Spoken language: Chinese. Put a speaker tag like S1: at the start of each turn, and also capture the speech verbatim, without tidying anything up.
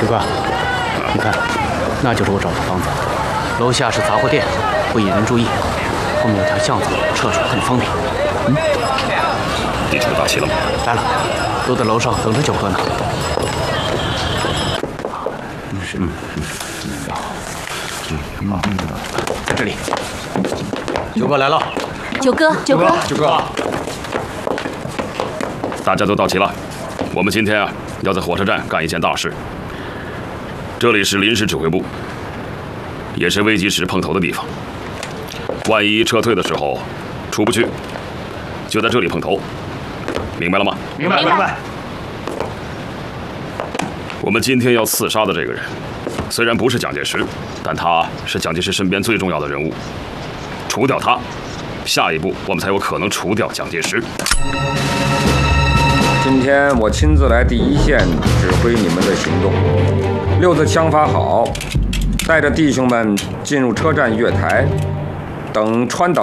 S1: 官，你看，那就是我找的房子。楼下是杂货店，不引人注意。后面有条巷子，撤出很方便。嗯，
S2: 地主到齐了吗？
S1: 来了，都在楼上等着九哥呢。是，嗯嗯嗯，嗯，在这里。九哥来了。
S3: 九哥，九哥，
S1: 九哥，
S2: 大家都到齐了。我们今天啊，要在火车站干一件大事。这里是临时指挥部，也是危急时碰头的地方。万一撤退的时候出不去，就在这里碰头，明白了吗？
S1: 明白，明白。
S2: 我们今天要刺杀的这个人，虽然不是蒋介石，但他是蒋介石身边最重要的人物。除掉他，下一步我们才有可能除掉蒋介石。
S4: 今天我亲自来第一线指挥你们的行动。六子枪法好，带着弟兄们进入车站月台，等川岛